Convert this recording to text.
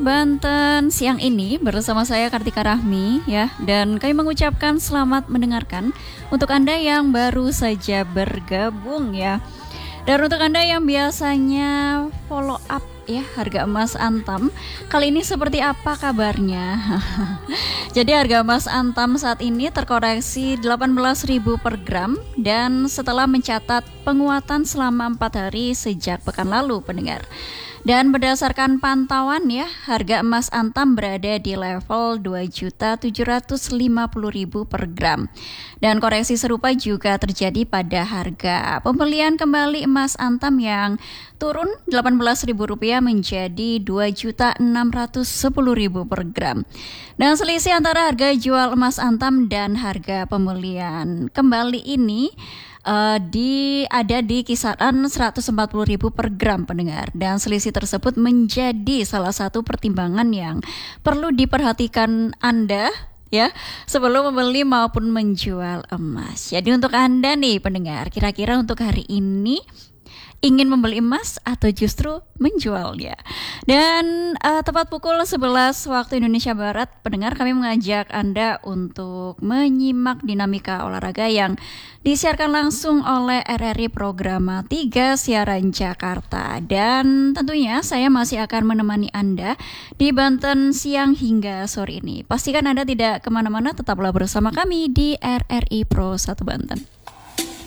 Banten siang ini bersama saya Kartika Rahmi ya, dan kami mengucapkan selamat mendengarkan untuk Anda yang baru saja bergabung ya. Dan untuk Anda yang biasanya follow up ya harga emas Antam, kali ini seperti apa kabarnya? Jadi harga emas Antam saat ini terkoreksi 18.000 per gram dan setelah mencatat penguatan selama 4 hari sejak pekan lalu pendengar. Dan berdasarkan pantauan ya, harga emas Antam berada di level 2.750.000 per gram. Dan koreksi serupa juga terjadi pada harga pembelian kembali emas Antam yang turun Rp18.000 menjadi Rp2.610.000 per gram. Dan selisih antara harga jual emas Antam dan harga pembelian kembali ini ada di kisaran Rp140.000 per gram pendengar, dan selisih tersebut menjadi salah satu pertimbangan yang perlu diperhatikan Anda ya sebelum membeli maupun menjual emas. Jadi untuk Anda nih pendengar, kira-kira untuk hari ini ingin membeli emas atau justru menjualnya? Dan tepat pukul 11 waktu Indonesia Barat, pendengar, kami mengajak Anda untuk menyimak dinamika olahraga yang disiarkan langsung oleh RRI Programa 3 Siaran Jakarta. Dan tentunya saya masih akan menemani Anda di Banten siang hingga sore ini. Pastikan Anda tidak kemana-mana, tetaplah bersama kami di RRI Pro 1 Banten.